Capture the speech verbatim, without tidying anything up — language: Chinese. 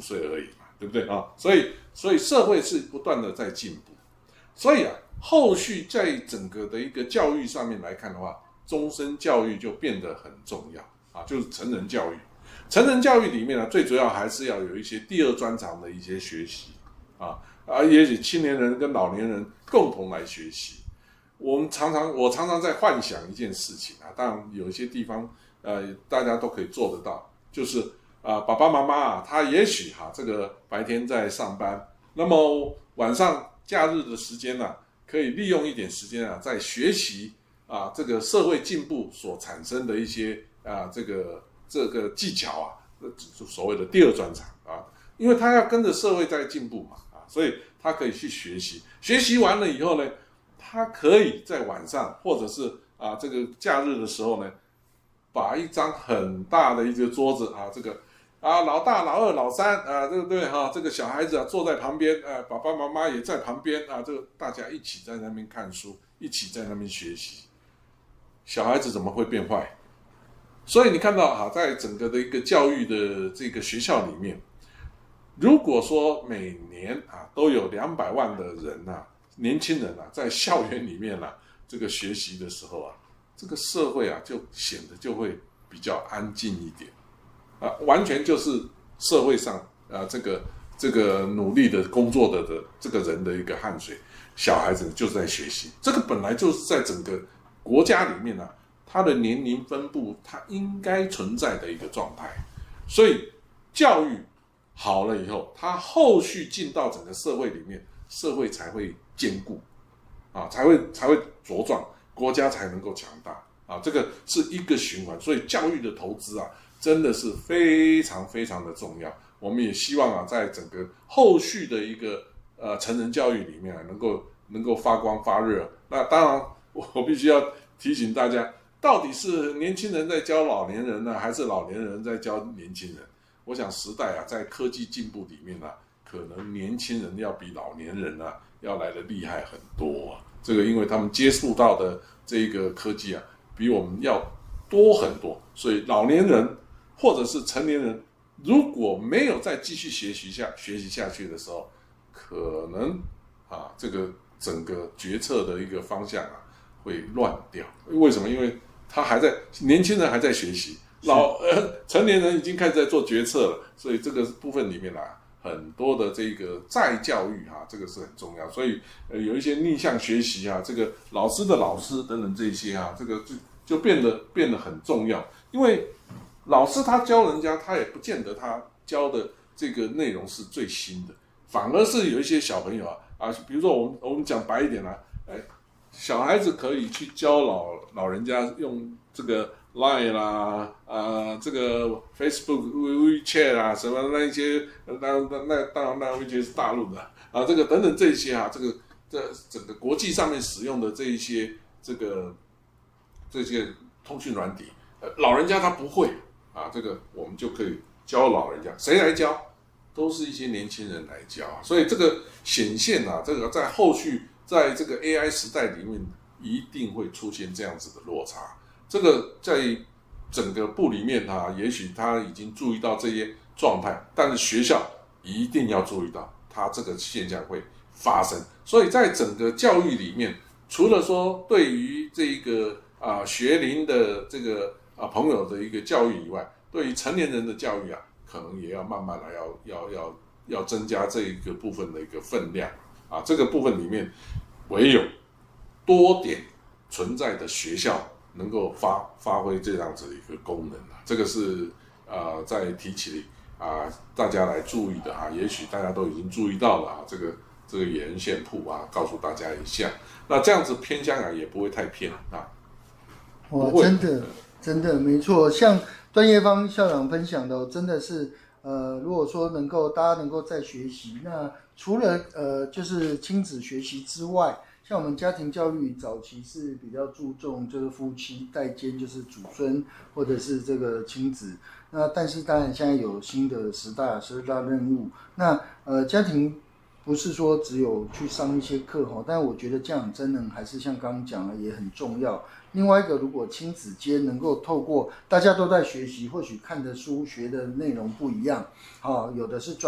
岁而已嘛，对不对啊？所以所以社会是不断的在进步，所以啊，后续在整个的一个教育上面来看的话，终身教育就变得很重要啊，就是成人教育。成人教育里面呢，最主要还是要有一些第二专长的一些学习啊，啊，也许青年人跟老年人共同来学习。我们常常，我常常在幻想一件事情啊，当然有一些地方，呃，大家都可以做得到，就是啊、呃，爸爸妈妈啊，他也许哈、啊，这个白天在上班，那么晚上假日的时间呢、啊，可以利用一点时间啊，在学习啊，这个社会进步所产生的一些啊，这个这个技巧啊，所谓的第二专长啊，因为他要跟着社会在进步嘛，啊，所以他可以去学习，学习完了以后呢，他可以在晚上或者是啊这个假日的时候呢，把一张很大的一个桌子啊，这个啊老大、老二、老三啊，对不对哈？这个小孩子啊坐在旁边，啊爸爸妈妈也在旁边啊，这个大家一起在那边看书，一起在那边学习，小孩子怎么会变坏？所以你看到哈，在整个的一个教育的这个学校里面，如果说每年啊都有两百万的人呐、啊。年轻人啊，在校园里面啊，这个学习的时候啊，这个社会啊，就显得就会比较安静一点，啊，完全就是社会上啊，这个这个努力的工作的的这个人的一个汗水，小孩子就是在学习，这个本来就是在整个国家里面啊，它的年龄分布它应该存在的一个状态，所以教育好了以后，它后续进到整个社会里面，社会才会坚固啊，才会才会茁壮，国家才能够强大啊，这个是一个循环，所以教育的投资啊，真的是非常非常的重要。我们也希望啊，在整个后续的一个呃成人教育里面啊，能够能够发光发热。那当然，我必须要提醒大家，到底是年轻人在教老年人呢，还是老年人在教年轻人？我想时代啊，在科技进步里面啊，可能年轻人要比老年人啊要来的厉害很多啊。这个因为他们接触到的这个科技啊，比我们要多很多，所以老年人或者是成年人，如果没有再继续学习下学习下去的时候，可能啊，这个整个决策的一个方向啊会乱掉。为什么？因为他还在年轻人还在学习。老呃成年人已经开始在做决策了，所以这个部分里面啊，很多的这个再教育哈、啊，这个是很重要。所以呃有一些逆向学习啊，这个老师的老师等等这些啊，这个就就变得变得很重要。因为老师他教人家，他也不见得他教的这个内容是最新的，反而是有一些小朋友啊啊，比如说我们我们讲白一点啊，哎，小孩子可以去教老老人家用这个。Line 啦，呃，这个 Facebook、WeChat 啊，什么那一些，那那那当然那 WeChat 是大陆的啊，这个等等这些啊，这个这整个国际上面使用的这一些这个这些通讯软体，呃，老人家他不会啊，这个我们就可以教老人家，谁来教？都是一些年轻人来教，所以这个显现啊，这个在后续在这个 A I 时代里面，一定会出现这样子的落差。这个在整个部里面啊，也许他已经注意到这些状态，但是学校一定要注意到，他这个现象会发生。所以在整个教育里面，除了说对于这一个啊、呃、学龄的这个啊、呃、朋友的一个教育以外，对于成年人的教育啊，可能也要慢慢来要要要要增加这一个部分的一个分量啊。这个部分里面，唯有多点存在的学校。能够发发挥这样子的一个功能啊，这个是呃在提起啊、呃、大家来注意的啊，也许大家都已经注意到了啊，这个这个野人线铺啊，告诉大家一下，那这样子偏向啊也不会太偏啊。 哇，真的真的没错，像段业芳校长分享的，真的是呃，如果说能够大家能够再学习，那除了呃就是亲子学习之外。像我们家庭教育早期是比较注重就是夫妻代间就是祖孙或者是这个亲子，那但是当然现在有新的十大十二大任务，那呃家庭不是说只有去上一些课哈，但我觉得教养真人还是像刚刚讲的也很重要。另外一个，如果亲子间能够透过大家都在学习，或许看的书学的内容不一样，啊，有的是专